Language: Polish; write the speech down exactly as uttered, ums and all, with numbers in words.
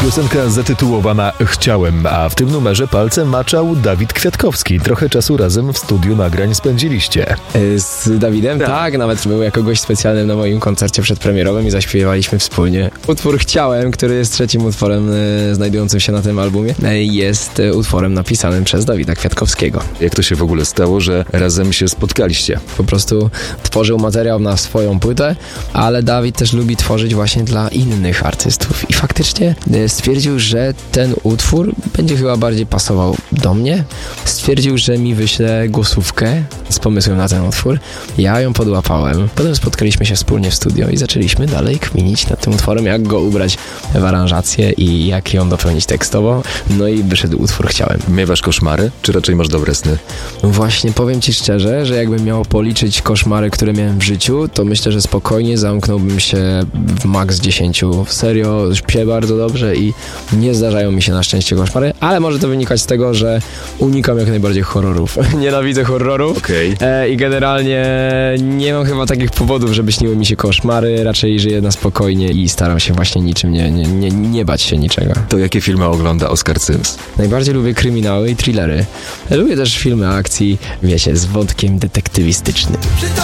Piosenka zatytułowana Chciałem, a w tym numerze palcem maczał Dawid Kwiatkowski. Trochę czasu razem w studiu nagrań spędziliście. Z Dawidem? Tak, tak nawet był jako gość specjalny na moim koncercie przedpremierowym i zaśpiewaliśmy wspólnie. Utwór Chciałem, który jest trzecim utworem e, znajdującym się na tym albumie, e, jest e, utworem napisanym przez Dawida Kwiatkowskiego. Jak to się w ogóle stało, że razem się spotkaliście? Po prostu tworzył materiał na swoją płytę, ale Dawid też lubi tworzyć właśnie dla innych artystów i faktycznie e, stwierdził, że ten utwór będzie chyba bardziej pasował do mnie. Stwierdził, że mi wyśle głosówkę z pomysłem na ten utwór. Ja ją podłapałem. Potem spotkaliśmy się wspólnie w studio i zaczęliśmy dalej kminić nad tym utworem, jak go ubrać w aranżację i jak ją dopełnić tekstowo. No i wyszedł utwór Chciałem. Miewasz koszmary, czy raczej masz dobre sny? Właśnie powiem ci szczerze, że jakbym miał policzyć koszmary, które miałem w życiu, to myślę, że spokojnie zamknąłbym się w maks dziesięciu. Serio, śpię bardzo dobrze i nie zdarzają mi się na szczęście koszmary, ale może to wynikać z tego, że unikam jak najbardziej horrorów. Nienawidzę horrorów. Okay. E, i generalnie nie mam chyba takich powodów, żeby śniły mi się koszmary. Raczej żyję na spokojnie i staram się właśnie niczym nie, nie, nie, nie bać się niczego. To jakie filmy ogląda Oskar Cyms? Najbardziej lubię kryminały i thrillery. Lubię też filmy akcji, wiecie, z wątkiem detektywistycznym.